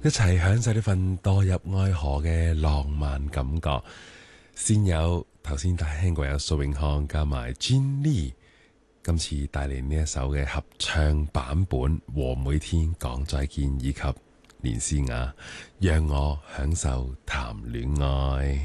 一齊享受呢份墮入愛河嘅浪漫感覺。先有頭先大家聽過有蘇永康加埋 Gin Lee， 今次帶嚟呢一首嘅合唱版本《和每天講再見》，以及連詩雅讓我享受談戀愛。